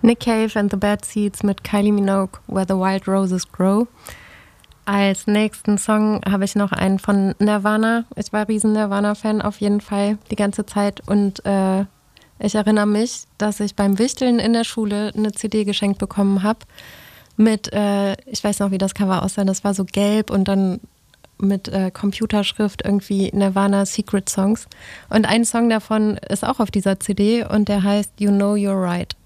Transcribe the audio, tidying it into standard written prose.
Nick Cave and the Bad Seeds mit Kylie Minogue, Where the Wild Roses Grow. Als nächsten Song habe ich noch einen von Nirvana. Ich war riesen Nirvana-Fan auf jeden Fall die ganze Zeit und ich erinnere mich, dass ich beim Wichteln in der Schule eine CD geschenkt bekommen habe mit, ich weiß noch, wie das Cover aussah, das war so gelb und dann mit Computerschrift irgendwie Nirvana Secret Songs. Und ein Song davon ist auch auf dieser CD und der heißt You Know You're Right.